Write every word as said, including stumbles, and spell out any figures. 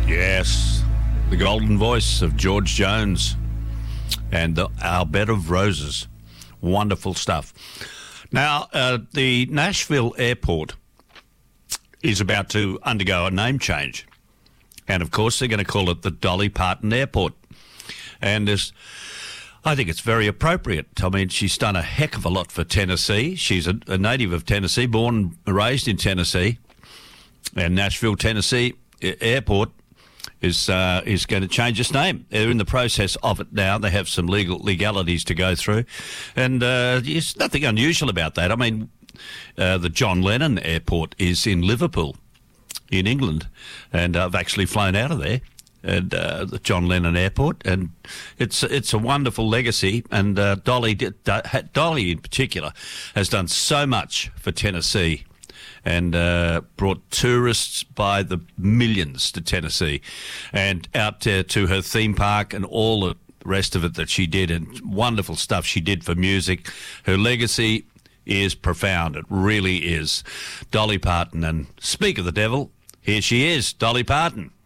Yes, the golden voice of George Jones and the, Our Bed of Roses. Wonderful stuff. Now, uh, the Nashville airport is about to undergo a name change. And, of course, they're going to call it the Dolly Parton Airport. And there's, I think it's very appropriate. I mean, she's done a heck of a lot for Tennessee. She's a, a native of Tennessee, born and raised in Tennessee. And Nashville, Tennessee Airport is uh, is going to change its name. They're in the process of it now. They have some legal legalities to go through. And uh, there's nothing unusual about that. I mean, uh, the John Lennon Airport is in Liverpool, in England. And I've actually flown out of there. And uh, the John Lennon Airport, and it's it's a wonderful legacy. And uh, Dolly, Dolly in particular, has done so much for Tennessee, and uh, brought tourists by the millions to Tennessee, and out to, to her theme park and all the rest of it that she did, and wonderful stuff she did for music. Her legacy is profound. It really is. Dolly Parton. And speak of the devil, here she is, Dolly Parton.